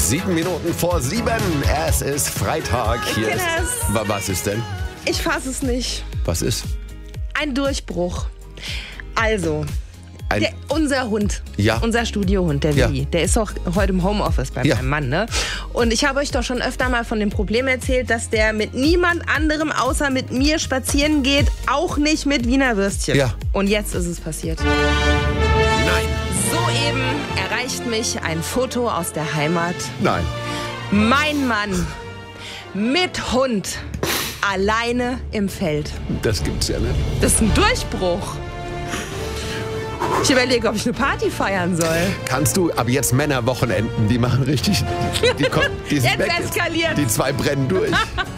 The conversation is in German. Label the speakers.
Speaker 1: 7 Minuten vor 7. Es ist Freitag. Hier ist. Was ist denn?
Speaker 2: Ich fasse es nicht.
Speaker 1: Was ist?
Speaker 2: Ein Durchbruch. Also, unser Hund, unser Studiohund, der Willi, der ist auch heute im Homeoffice bei meinem Mann, ne? Und ich habe euch doch schon öfter mal von dem Problem erzählt, dass der mit niemand anderem außer mit mir spazieren geht, auch nicht mit Wiener Würstchen.
Speaker 1: Ja.
Speaker 2: Und jetzt ist es passiert.
Speaker 1: Nein.
Speaker 2: Soeben erreicht mich ein Foto aus der Heimat.
Speaker 1: Nein.
Speaker 2: Mein Mann mit Hund alleine im Feld.
Speaker 1: Das gibt's ja nicht.
Speaker 2: Das ist ein Durchbruch. Ich überlege, ob ich eine Party feiern soll.
Speaker 1: Kannst du, aber jetzt Männerwochenenden, die machen richtig. Die sind
Speaker 2: Jetzt
Speaker 1: weg.
Speaker 2: eskaliert.
Speaker 1: Die 2 brennen durch.